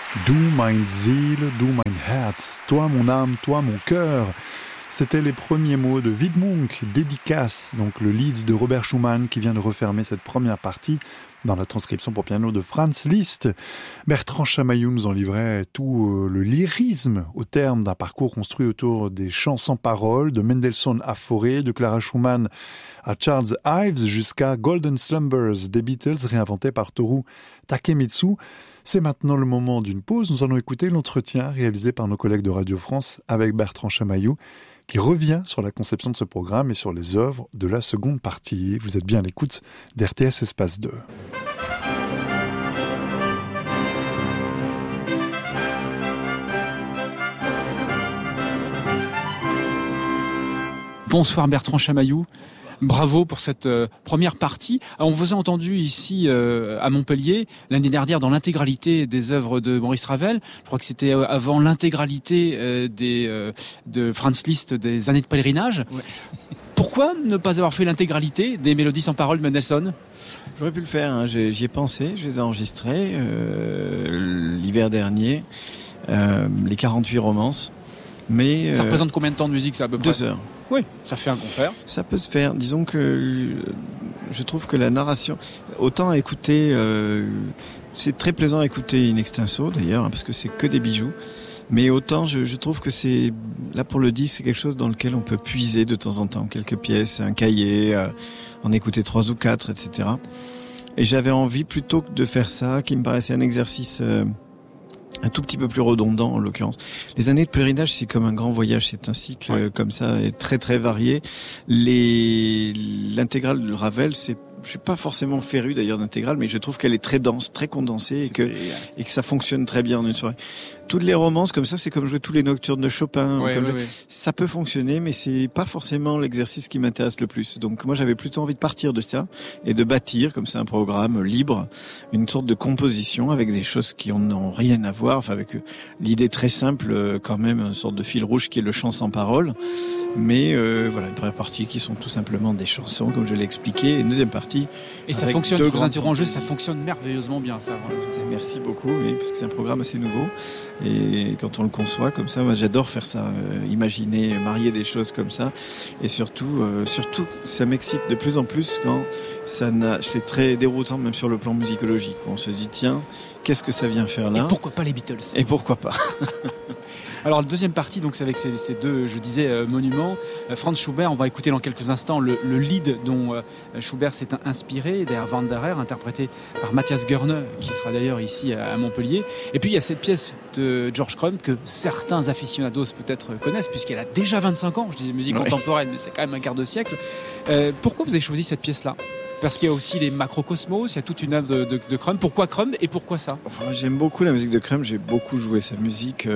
Du mein Seele, du mein Herz, toi mon âme, toi mon cœur. C'était les premiers mots de Widmung, dédicace, donc le lead de Robert Schumann qui vient de refermer cette première partie dans la transcription pour piano de Franz Liszt. Bertrand Chamaillou nous en livrait tout le lyrisme au terme d'un parcours construit autour des chants sans paroles, de Mendelssohn à Fauré, de Clara Schumann à Charles Ives jusqu'à Golden Slumbers des Beatles réinventés par Toru Takemitsu. C'est maintenant le moment d'une pause. Nous allons écouter l'entretien réalisé par nos collègues de Radio France avec Bertrand Chamaillou qui revient sur la conception de ce programme et sur les œuvres de la seconde partie. Vous êtes bien à l'écoute d'RTS Espace 2. Bonsoir Bertrand Chamaillou. Bravo pour cette première partie. On vous a entendu ici à Montpellier l'année dernière dans l'intégralité des œuvres de Maurice Ravel. Je crois que c'était avant l'intégralité de Franz Liszt des années de pèlerinage. Ouais. Pourquoi ne pas avoir fait l'intégralité des mélodies sans paroles de Mendelssohn ? J'aurais pu le faire, hein. J'y ai pensé, je les ai enregistrés l'hiver dernier, les 48 romances. Mais ça représente combien de temps de musique, ça, à peu près ? 2 heures. Oui, ça fait un concert. Ça peut se faire. Disons que je trouve que la narration, autant à écouter, c'est très plaisant à écouter in extenso d'ailleurs, hein, parce que c'est que des bijoux. Mais autant je trouve que c'est, là pour le disque, c'est quelque chose dans lequel on peut puiser de temps en temps quelques pièces, un cahier, en écouter 3 ou 4, etc. Et j'avais envie, plutôt que de faire ça, qui me paraissait un exercice un tout petit peu plus redondant en l'occurrence. Les années de pèlerinage, c'est comme un grand voyage, c'est un cycle comme ça, et très très varié. L'intégrale de Ravel, je suis pas forcément féru d'ailleurs d'intégrale, mais je trouve qu'elle est très dense, très condensée et que ça fonctionne très bien en une soirée. Toutes les romances comme ça, c'est comme jouer tous les nocturnes de Chopin. Ça peut fonctionner, mais c'est pas forcément l'exercice qui m'intéresse le plus. Donc moi, j'avais plutôt envie de partir de ça et de bâtir comme ça un programme libre, une sorte de composition avec des choses qui n'ont rien à voir, enfin avec l'idée très simple quand même, une sorte de fil rouge qui est le chant sans parole. Mais voilà, une première partie qui sont tout simplement des chansons, comme je l'ai expliqué, et une deuxième partie. Et ça fonctionne, je vous interromps juste, ça fonctionne merveilleusement bien, ça. Merci beaucoup, oui, parce que c'est un programme assez nouveau. Et quand on le conçoit comme ça, moi j'adore faire ça, imaginer, marier des choses comme ça. Et surtout, ça m'excite de plus en plus quand c'est très déroutant, même sur le plan musicologique. On se dit, tiens, qu'est-ce que ça vient faire là ? Et pourquoi pas les Beatles ? Et pourquoi pas ? Alors, la deuxième partie, donc, c'est avec ces deux, je disais, monuments. Franz Schubert, on va écouter dans quelques instants le lead dont Schubert s'est inspiré, Der Wanderer, interprété par Matthias Görne, qui sera d'ailleurs ici à Montpellier. Et puis, il y a cette pièce de George Crumb que certains aficionados peut-être connaissent, puisqu'elle a déjà 25 ans. Je disais musique contemporaine, mais c'est quand même un quart de siècle. Pourquoi vous avez choisi cette pièce-là ? Parce qu'il y a aussi les macrocosmos, il y a toute une œuvre de Crumb. Pourquoi Crumb et pourquoi ça ? J'aime beaucoup la musique de Crumb, j'ai beaucoup joué sa musique.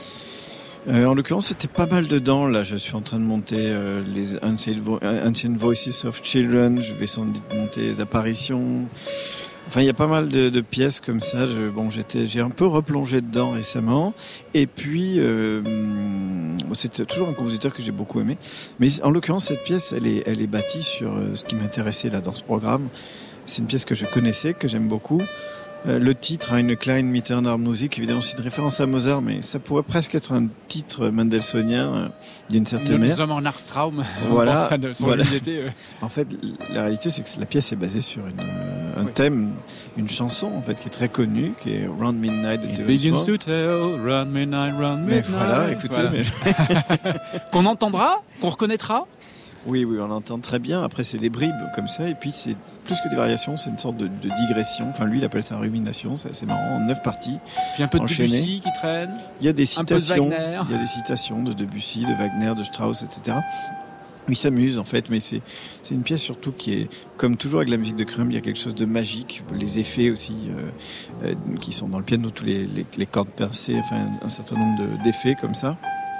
En l'occurrence, c'était pas mal dedans. Là, je suis en train de monter les Ancient Voices of Children. Je vais sans doute monter les apparitions. Enfin, il y a pas mal de pièces comme ça. J'ai un peu replongé dedans récemment. Et puis, c'est toujours un compositeur que j'ai beaucoup aimé. Mais en l'occurrence, cette pièce, elle est bâtie sur ce qui m'intéressait là dans ce programme. C'est une pièce que je connaissais, que j'aime beaucoup. Le titre, Eine kleine Mitternaar-Musik, évidemment c'est une référence à Mozart, mais ça pourrait presque être un titre mendelssohnien d'une certaine manière. Nous sommes en Arstraum, voilà, on pense à son jeu d'été. En fait, la réalité c'est que la pièce est basée sur un thème, une chanson en fait qui est très connue, qui est Round Midnight de Thelonious Begins Monk. to tell, round midnight. Mais voilà, écoutez. Voilà. Qu'on entendra, qu'on reconnaîtra. Oui, on l'entend très bien. Après, c'est des bribes comme ça. Et puis, c'est plus que des variations, c'est une sorte de digression. Enfin, lui, il appelle ça rumination. C'est assez marrant. En 9 parties. Puis un peu de enchaînées. Debussy qui traîne. Il y a des citations. Wagner. Il y a des citations de Debussy, de Wagner, de Strauss, etc. Il s'amuse, en fait. Mais c'est une pièce surtout qui est, comme toujours avec la musique de Crumb, il y a quelque chose de magique. Les effets aussi, qui sont dans le piano, tous les cordes pincées, enfin, un certain nombre d'effets comme ça.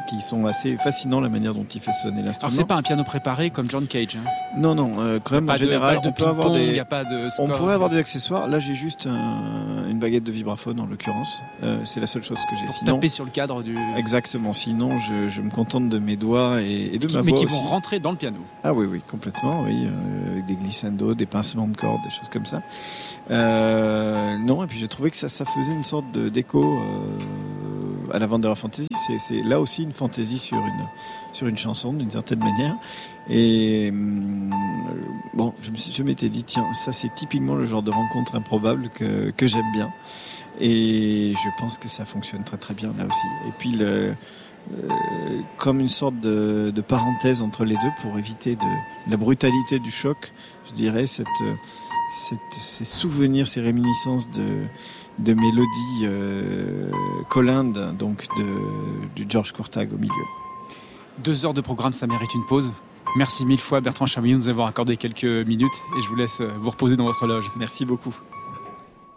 qui sont assez fascinants, la manière dont il fait sonner l'instrument. Alors c'est pas un piano préparé comme John Cage. Hein. Non, Crumb en général, on peut avoir il y a pas de score, on pourrait avoir des accessoires. Là, j'ai juste une baguette de vibraphone en l'occurrence. C'est la seule chose que j'ai. Sinon, taper sur le cadre du. Exactement. Sinon, je me contente de mes doigts et de ma voix mais qui aussi. Vont rentrer dans le piano. Ah oui, complètement, oui, avec des glissandos, des pincements de cordes, des choses comme ça. Non, et puis j'ai trouvé que ça faisait une sorte d'écho à la Wanderer Fantasy. C'est là aussi une fantaisie sur une chanson d'une certaine manière. Et bon, je m'étais dit, tiens, ça c'est typiquement le genre de rencontre improbable que j'aime bien. Et je pense que ça fonctionne très très bien là aussi. Et puis comme une sorte de parenthèse entre les deux pour éviter la brutalité du choc, je dirais ces souvenirs, ces réminiscences de mélodies colindes, donc du Georges Courtag au milieu. 2 heures de programme, ça mérite une pause. Merci 1000 fois Bertrand Chamoillon de nous avoir accordé quelques minutes et je vous laisse vous reposer dans votre loge. Merci beaucoup.